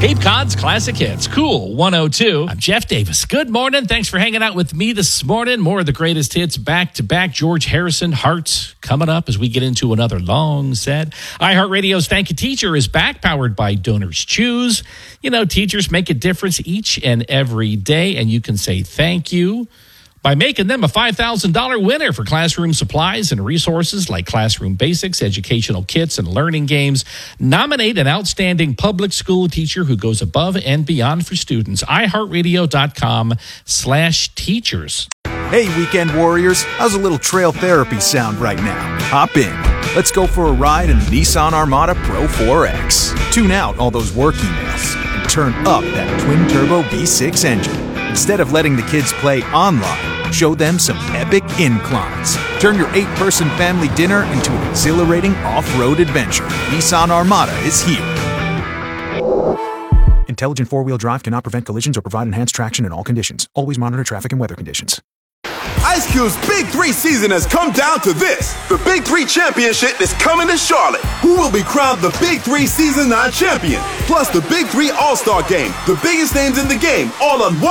Cape Cod's Classic Hits, Cool 102. I'm Jeff Davis. Good morning. Thanks for hanging out with me this morning. More of the greatest hits back to back. George Harrison, Hearts, coming up as we get into another long set. iHeartRadio's Thank You Teacher is back, powered by Donors Choose. You know, teachers make a difference each and every day, and you can say thank you by making them a $5,000 winner for classroom supplies and resources like classroom basics, educational kits, and learning games. Nominate an outstanding public school teacher who goes above and beyond for students. iHeartRadio.com/teachers. Hey, weekend warriors, how's a little trail therapy sound right now? Hop in. Let's go for a ride in the Nissan Armada Pro 4X. Tune out all those work emails and turn up that twin-turbo V6 engine. Instead of letting the kids play online, show them some epic inclines. Turn your 8-person family dinner into an exhilarating off-road adventure. Nissan Armada is here. Intelligent four-wheel drive cannot prevent collisions or provide enhanced traction in all conditions. Always monitor traffic and weather conditions. Ice Cube's Big 3 season has come down to this. The Big 3 Championship is coming to Charlotte. Who will be crowned the Big 3 Season 9 champion? Plus the Big 3 All-Star Game. The biggest names in the game all on one